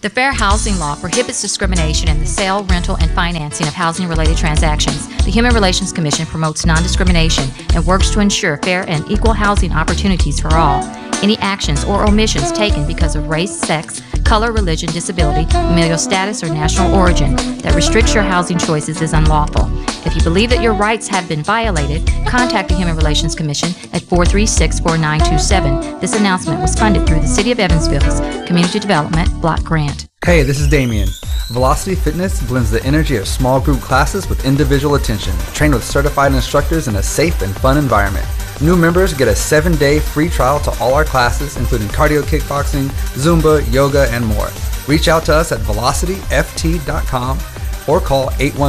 The Fair Housing Law prohibits discrimination in the sale, rental, and financing of housing-related transactions. The Human Relations Commission promotes non-discrimination and works to ensure fair and equal housing opportunities for all. Any actions or omissions taken because of race, sex, color, religion, disability, familial status, or national origin that restricts your housing choices is unlawful. If you believe that your rights have been violated, contact the Human Relations Commission at 436-4927. This announcement was funded through the City of Evansville's Community Development Block Grant. Hey, this is Damien. Velocity Fitness blends the energy of small group classes with individual attention, trained with certified instructors in a safe and fun environment. New members get a 7-day free trial to all our classes, including cardio kickboxing, Zumba, yoga, and more. Reach out to us at velocityft.com or call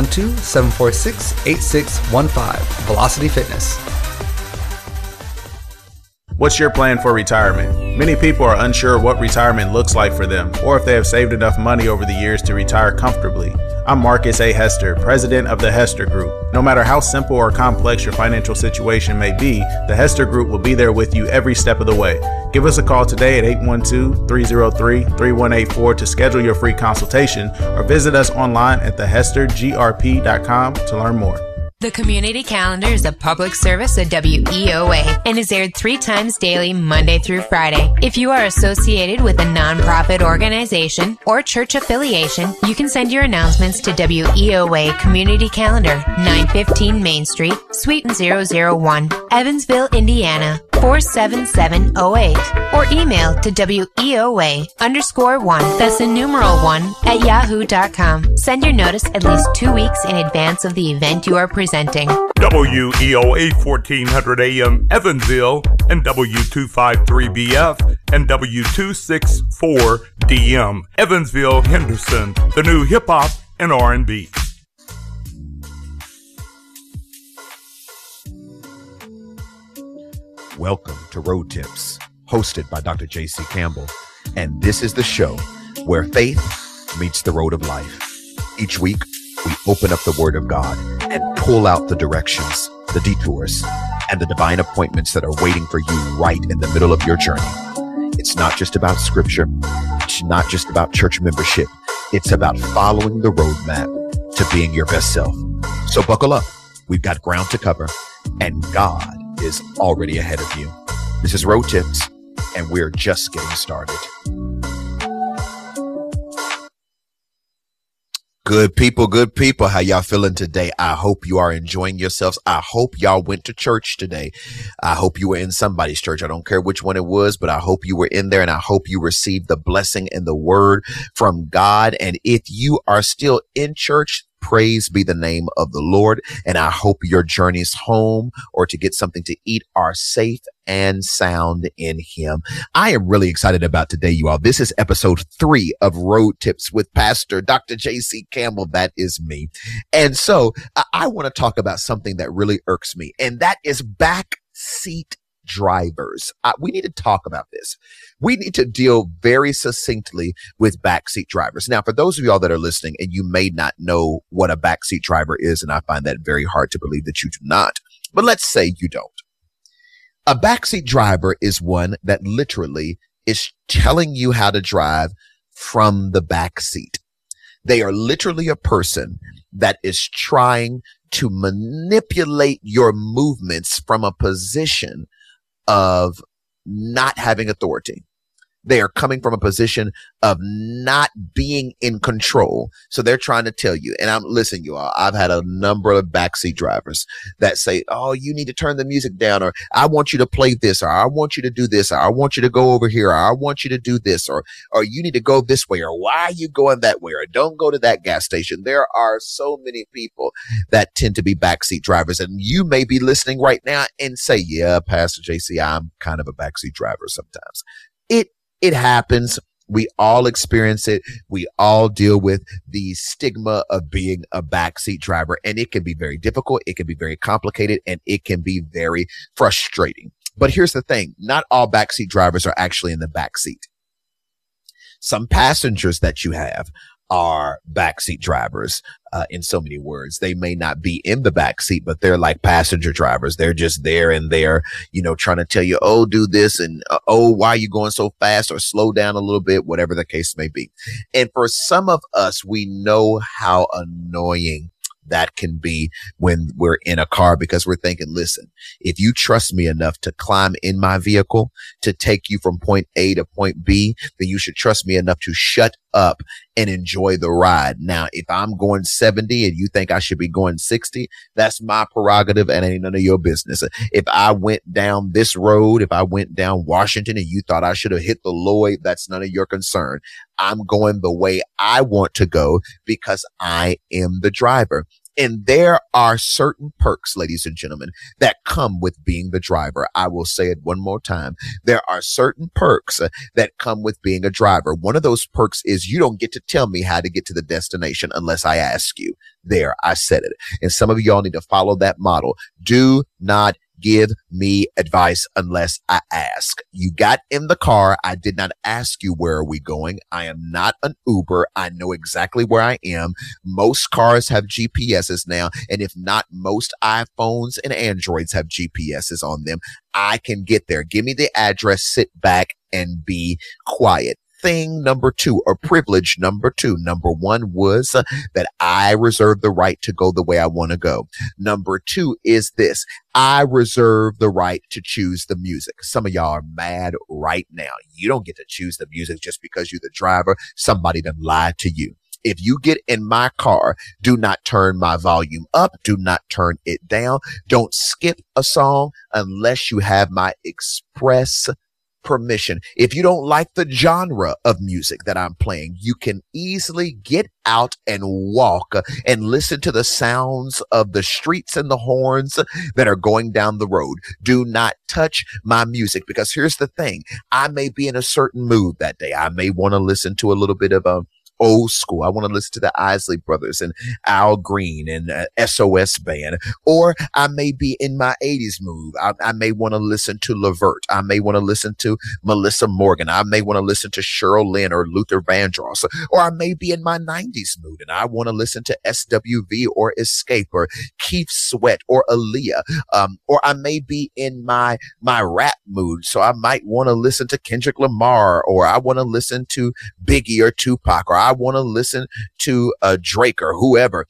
812-746-8615. Velocity Fitness. What's your plan for retirement? Many people are unsure what retirement looks like for them, or if they have saved enough money over the years to retire comfortably. I'm Marcus A. Hester, president of the Hester Group. No matter how simple or complex your financial situation may be, the Hester Group will be there with you every step of the way. Give us a call today at 812-303-3184 to schedule your free consultation, or visit us online at thehestergrp.com to learn more. The Community Calendar is a public service of WEOA and is aired 3 times daily, Monday through Friday. If you are associated with a nonprofit organization or church affiliation, you can send your announcements to WEOA Community Calendar, 915 Main Street, Suite 001, Evansville, Indiana, 47708, or email to WEOA_1, that's the numeral 1, at yahoo.com. Send your notice at least 2 weeks in advance of the event you are presenting. WEOA 1400 AM Evansville and W253BF and W264 DM Evansville Henderson, the new hip hop and R&B. Welcome to Road Tips, hosted by Dr. J.C. Campbell, and this is the show where faith meets the road of life. Each week, we open up the Word of God and pull out the directions, the detours, and the divine appointments that are waiting for you right in the middle of your journey. It's not just about scripture. It's not just about church membership. It's about following the roadmap to being your best self. So buckle up. We've got ground to cover, and God is already ahead of you. This is Road Tips, and we're just getting started. Good people. How y'all feeling today? I hope you are enjoying yourselves. I hope y'all went to church today. I hope you were in somebody's church. I don't care which one it was, but I hope you were in there, and I hope you received the blessing and the word from God. And if you are still in church, praise be the name of the Lord. And I hope your journeys home or to get something to eat are safe and sound in Him. I am really excited about today, you all. This is episode 3 of Road Tips with Pastor Dr. J.C. Campbell. That is me. And so I want to talk about something that really irks me, and that is backseat drivers. We need to talk about this. We need to deal very succinctly with backseat drivers. Now, for those of y'all that are listening and you may not know what a backseat driver is, and I find that very hard to believe that you do not, but let's say you don't. A backseat driver is one that literally is telling you how to drive from the backseat. They are literally a person that is trying to manipulate your movements from a position of not having authority. They are coming from a position of not being in control. So they're trying to tell you, and listen, you all, I've had a number of backseat drivers that say, oh, you need to turn the music down, or I want you to play this, or I want you to do this, or I want you to go over here, or I want you to do this, or you need to go this way, or why are you going that way, or don't go to that gas station. There are so many people that tend to be backseat drivers, and you may be listening right now and say, yeah, Pastor JC, I'm kind of a backseat driver sometimes. It happens. We all experience it. We all deal with the stigma of being a backseat driver, and it can be very difficult. It can be very complicated, and it can be very frustrating. But here's the thing. Not all backseat drivers are actually in the backseat. Some passengers that you have are backseat drivers. In so many words, they may not be in the backseat, but they're like passenger drivers. They're just there and they're, trying to tell you, oh, do this and oh, why are you going so fast, or slow down a little bit, whatever the case may be. And for some of us, we know how annoying that can be when we're in a car, because we're thinking, listen, if you trust me enough to climb in my vehicle to take you from point A to point B, then you should trust me enough to shut up and enjoy the ride. Now, if I'm going 70 and you think I should be going 60, that's my prerogative and ain't none of your business. If I went down this road, if I went down Washington and you thought I should have hit the Lloyd, that's none of your concern. I'm going the way I want to go because I am the driver. And there are certain perks, ladies and gentlemen, that come with being the driver. I will say it one more time. There are certain perks that come with being a driver. One of those perks is you don't get to tell me how to get to the destination unless I ask you. There, I said it. And some of y'all need to follow that model. Do not give me advice unless I ask. You got in the car. I did not ask you, where are we going? I am not an Uber. I know exactly where I am. Most cars have GPSs now. And if not, most iPhones and Androids have GPSs on them. I can get there. Give me the address, sit back and be quiet. Thing number two, or privilege number two. Number one was that I reserve the right to go the way I want to go. Number two is this: I reserve the right to choose the music. Some of y'all are mad right now. You don't get to choose the music just because you're the driver. Somebody done lied to you. If you get in my car, do not turn my volume up. Do not turn it down. Don't skip a song unless you have my express permission. If you don't like the genre of music that I'm playing, you can easily get out and walk and listen to the sounds of the streets and the horns that are going down the road. Do not touch my music, because here's the thing. I may be in a certain mood that day. I may want to listen to a little bit of old school. I want to listen to the Isley Brothers and Al Green and SOS Band. Or I may be in my 80s mood. I may want to listen to Levert. I may want to listen to Melissa Morgan. I may want to listen to Cheryl Lynn or Luther Vandross. Or I may be in my 90s mood and I want to listen to SWV or Escape or Keith Sweat or Aaliyah. Or I may be in my rap mood. So I might want to listen to Kendrick Lamar, or I want to listen to Biggie or Tupac, or I want to listen to Drake or whoever.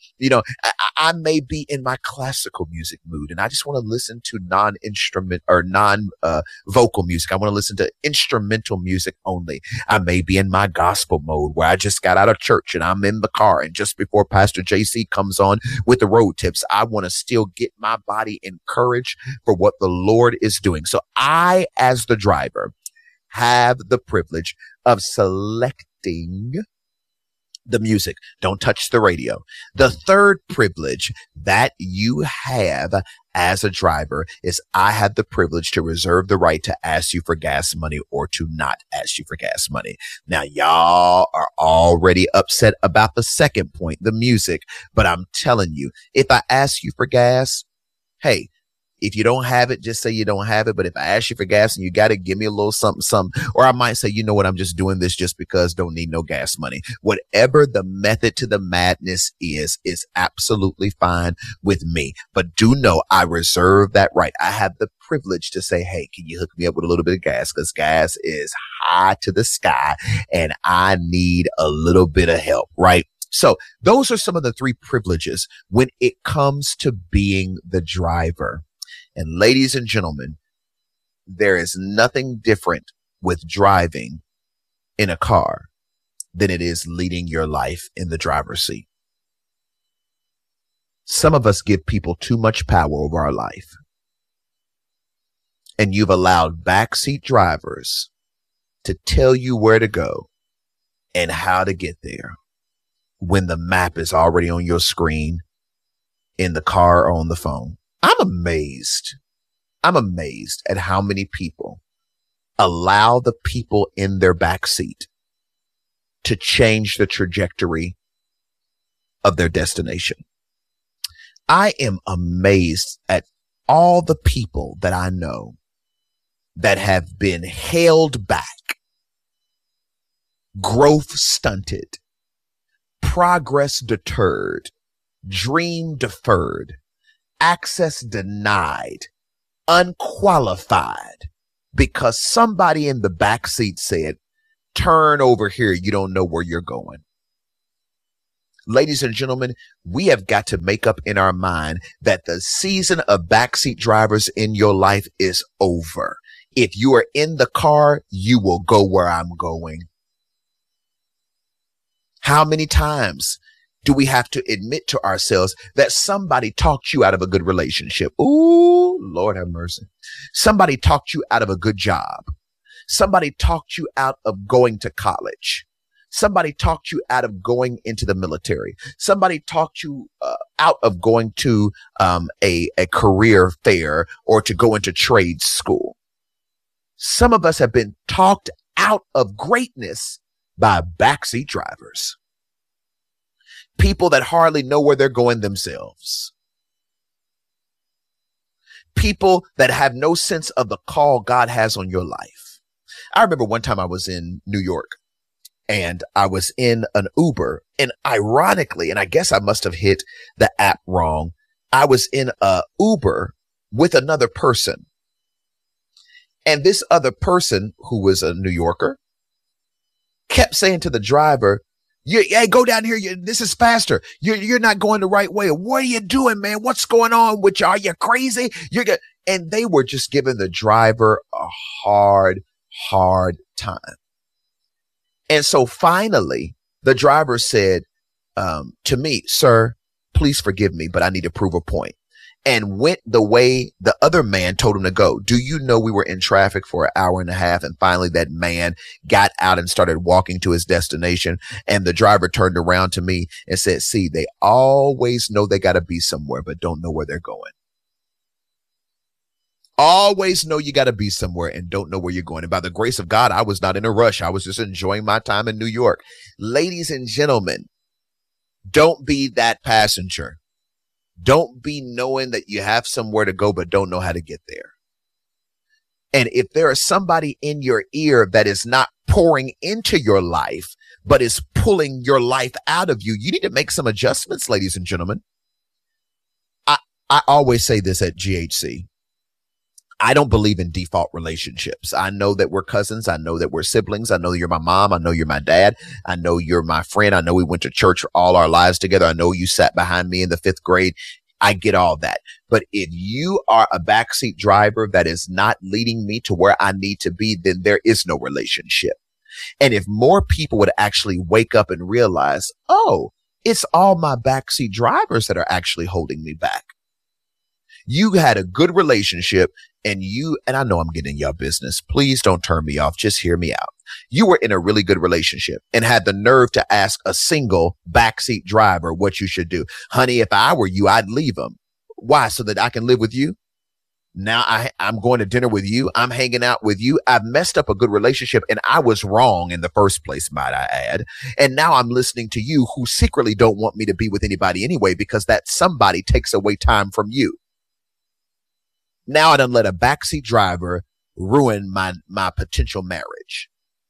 I may be in my classical music mood and I just want to listen to non-instrument or non-vocal music. I want to listen to instrumental music only. I may be in my gospel mode where I just got out of church and I'm in the car, and just before Pastor JC comes on with the road tips, I want to still get my body encouraged for what the Lord is doing. So I, as the driver, have the privilege of selecting the music. Don't touch the radio. The third privilege that you have as a driver is I have the privilege to reserve the right to ask you for gas money or to not ask you for gas money. Now, y'all are already upset about the second point, the music, but I'm telling you, if I ask you for gas, hey, if you don't have it, just say you don't have it. But if I ask you for gas and you got it, give me a little something. Or I might say, you know what, I'm just doing this just because, don't need no gas money. Whatever the method to the madness is absolutely fine with me. But do know I reserve that right. I have the privilege to say, hey, can you hook me up with a little bit of gas? Because gas is high to the sky and I need a little bit of help, right? So those are some of the three privileges when it comes to being the driver. And ladies and gentlemen, there is nothing different with driving in a car than it is leading your life in the driver's seat. Some of us give people too much power over our life. And you've allowed backseat drivers to tell you where to go and how to get there when the map is already on your screen, in the car, or on the phone. I'm amazed at how many people allow the people in their backseat to change the trajectory of their destination. I am amazed at all the people that I know that have been held back, growth stunted, progress deterred, dream deferred, access denied, unqualified, because somebody in the back seat said, turn over here, you don't know where you're going. Ladies and gentlemen, we have got to make up in our mind that the season of backseat drivers in your life is over. If you are in the car, you will go where I'm going. How many times do we have to admit to ourselves that somebody talked you out of a good relationship? Ooh, Lord have mercy. Somebody talked you out of a good job. Somebody talked you out of going to college. Somebody talked you out of going into the military. Somebody talked you out of going to a career fair or to go into trade school. Some of us have been talked out of greatness by backseat drivers. People that hardly know where they're going themselves. People that have no sense of the call God has on your life. I remember one time I was in New York and I was in an Uber, and ironically, and I guess I must have hit the app wrong, I was in a Uber with another person. And this other person, who was a New Yorker, kept saying to the driver, hey, go down here. This is faster. You're not going the right way. What are you doing, man? What's going on with you? Are you crazy? And they were just giving the driver a hard time. And so finally, the driver said to me, sir, please forgive me, but I need to prove a point. And went the way the other man told him to go. Do you know we were in traffic for an hour and a half, and finally that man got out and started walking to his destination, and the driver turned around to me and said, see, they always know they got to be somewhere, but don't know where they're going. Always know you got to be somewhere and don't know where you're going. And by the grace of God, I was not in a rush. I was just enjoying my time in New York. Ladies and gentlemen, don't be that passenger. Don't be knowing that you have somewhere to go, but don't know how to get there. And if there is somebody in your ear that is not pouring into your life, but is pulling your life out of you, you need to make some adjustments, ladies and gentlemen. I always say this at GHC. I don't believe in default relationships. I know that we're cousins. I know that we're siblings. I know you're my mom. I know you're my dad. I know you're my friend. I know we went to church all our lives together. I know you sat behind me in the 5th grade. I get all that. But if you are a backseat driver that is not leading me to where I need to be, then there is no relationship. And if more people would actually wake up and realize, oh, it's all my backseat drivers that are actually holding me back. You had a good relationship and I know I'm getting your business. Please don't turn me off. Just hear me out. You were in a really good relationship and had the nerve to ask a single backseat driver what you should do. Honey, if I were you, I'd leave him. Why? So that I can live with you? Now I'm going to dinner with you. I'm hanging out with you. I've messed up a good relationship and I was wrong in the first place, might I add. And now I'm listening to you who secretly don't want me to be with anybody anyway, because that somebody takes away time from you. Now I done let a backseat driver ruin my potential marriage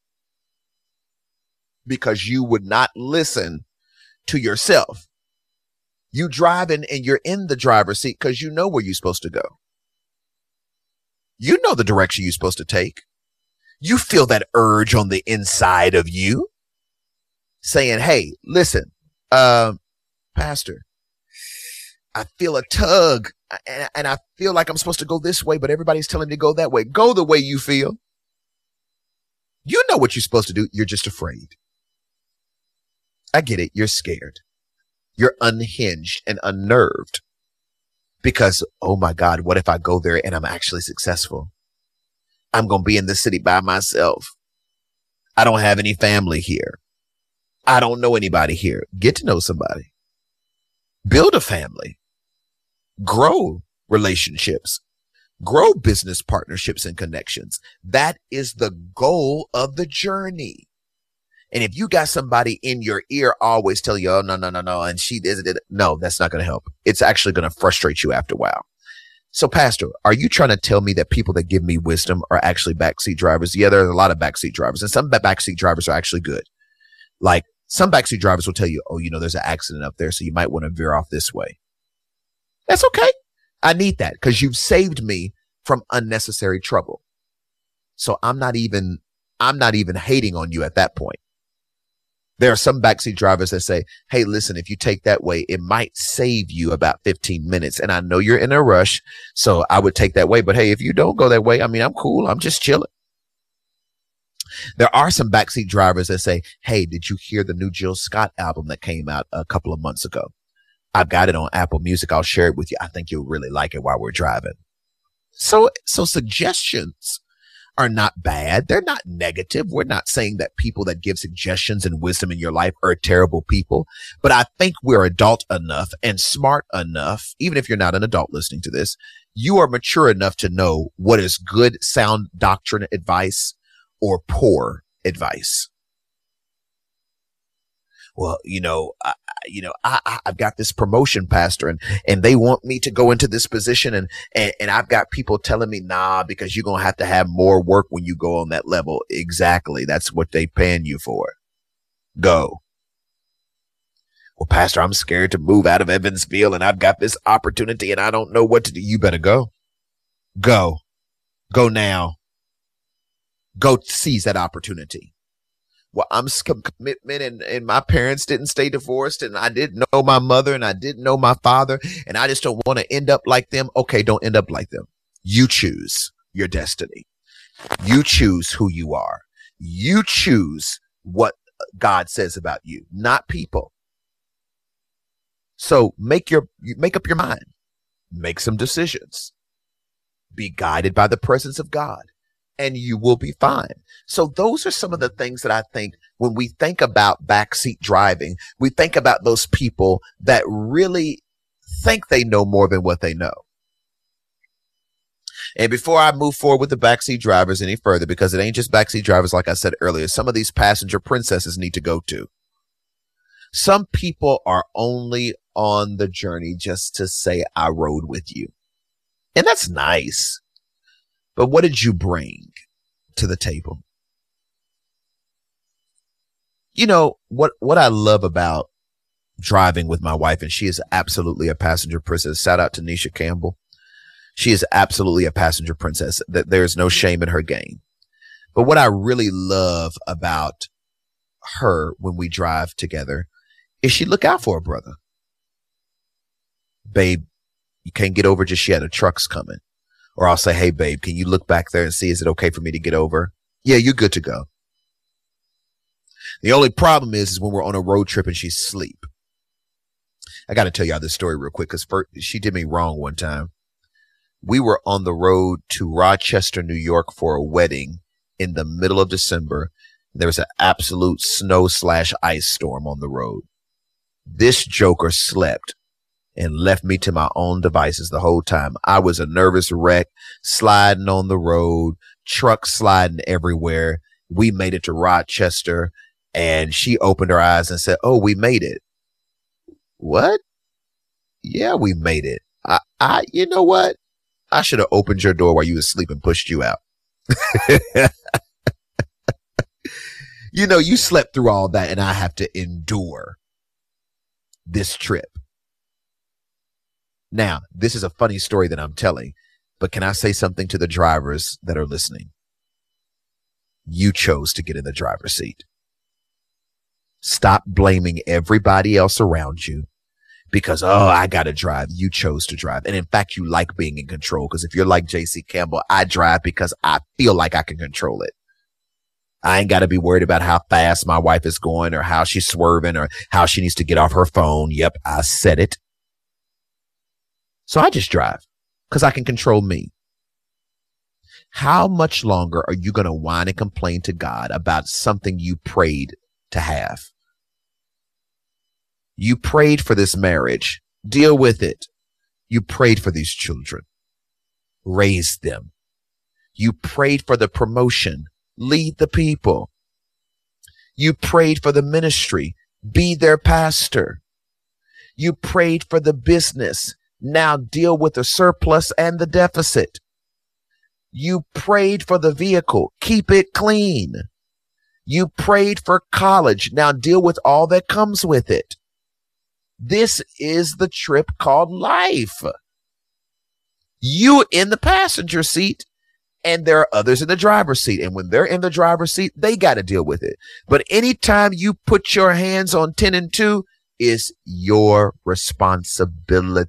because you would not listen to yourself. You driving and you're in the driver's seat because you know where you're supposed to go. You know the direction you're supposed to take. You feel that urge on the inside of you saying, hey, listen, Pastor, I feel a tug and I feel like I'm supposed to go this way, but everybody's telling me to go that way. Go the way you feel. You know what you're supposed to do. You're just afraid. I get it. You're scared. You're unhinged and unnerved because, oh my God, what if I go there and I'm actually successful? I'm going to be in the city by myself. I don't have any family here. I don't know anybody here. Get to know somebody. Build a family. Grow relationships. Grow business partnerships and connections. That is the goal of the journey. And if you got somebody in your ear always tell you, oh, no, and she did it. No, that's not going to help. It's actually going to frustrate you after a while. So, Pastor, are you trying to tell me that people that give me wisdom are actually backseat drivers? Yeah, there are a lot of backseat drivers, and some backseat drivers are actually good. Like Some backseat drivers will tell you, oh, there's an accident up there, so you might want to veer off this way. That's okay. I need that because you've saved me from unnecessary trouble. So I'm not even hating on you at that point. There are some backseat drivers that say, hey, listen, if you take that way, it might save you about 15 minutes. And I know you're in a rush, so I would take that way. But hey, if you don't go that way, I'm cool. I'm just chilling. There are some backseat drivers that say, hey, did you hear the new Jill Scott album that came out a couple of months ago? I've got it on Apple Music. I'll share it with you. I think you'll really like it while we're driving. So suggestions are not bad. They're not negative. We're not saying that people that give suggestions and wisdom in your life are terrible people. But I think we're adult enough and smart enough, even if you're not an adult listening to this, you are mature enough to know what is good, sound doctrine advice or poor advice. Well, I've got this promotion, pastor, and they want me to go into this position. And I've got people telling me, nah, because you're going to have more work when you go on that level. Exactly. That's what they paying you for. Go. Well, pastor, I'm scared to move out of Evansville and I've got this opportunity and I don't know what to do. You better go. Go now. Go seize that opportunity. Well, I'm commitment and my parents didn't stay divorced and I didn't know my mother and I didn't know my father and I just don't want to end up like them. Okay, don't end up like them. You choose your destiny. You choose who you are. You choose what God says about you, not people. So make up your mind. Make some decisions. Be guided by the presence of God. And you will be fine. So those are some of the things that I think when we think about backseat driving, we think about those people that really think they know more than what they know. And before I move forward with the backseat drivers any further, because it ain't just backseat drivers, like I said earlier, some of these passenger princesses need to go too. Some people are only on the journey just to say, I rode with you. And that's nice. But what did you bring to the table? What I love about driving with my wife, and she is absolutely a passenger princess. Shout out to Nisha Campbell. She is absolutely a passenger princess. That there's no shame in her game. But what I really love about her when we drive together is she look out for her brother. Babe, you can't get over just yet. A truck's coming. Or I'll say, hey, babe, can you look back there and see, is it okay for me to get over? Yeah, you're good to go. The only problem is when we're on a road trip and she's asleep. I got to tell y'all this story real quick because she did me wrong one time. We were on the road to Rochester, New York for a wedding in the middle of December. There was an absolute snow/ice storm on the road. This joker slept and left me to my own devices the whole time. I was a nervous wreck, sliding on the road, trucks sliding everywhere. We made it to Rochester, and she opened her eyes and said, oh, we made it. What? Yeah, we made it. You know what? I should have opened your door while you were asleep and pushed you out. You slept through all that, and I have to endure this trip. Now, this is a funny story that I'm telling, but can I say something to the drivers that are listening? You chose to get in the driver's seat. Stop blaming everybody else around you because, I got to drive. You chose to drive. And in fact, you like being in control because if you're like J.C. Campbell, I drive because I feel like I can control it. I ain't got to be worried about how fast my wife is going or how she's swerving or how she needs to get off her phone. Yep, I said it. So I just drive because I can control me. How much longer are you going to whine and complain to God about something you prayed to have? You prayed for this marriage. Deal with it. You prayed for these children. Raise them. You prayed for the promotion. Lead the people. You prayed for the ministry. Be their pastor. You prayed for the business. Now deal with the surplus and the deficit. You prayed for the vehicle. Keep it clean. You prayed for college. Now deal with all that comes with it. This is the trip called life. You in the passenger seat, and there are others in the driver's seat. And when they're in the driver's seat, they got to deal with it. But anytime you put your hands on 10 and 2, it's your responsibility.